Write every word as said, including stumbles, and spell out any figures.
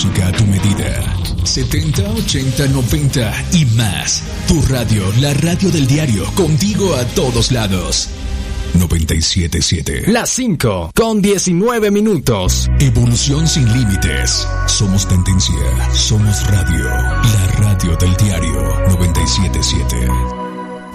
música a tu medida. setenta, ochenta, noventa y más. Tu radio, la radio del diario, contigo a todos lados. noventa y siete punto siete. Las cinco con diecinueve minutos. Evolución sin límites. Somos tendencia. Somos radio. La radio del diario noventa y siete punto siete.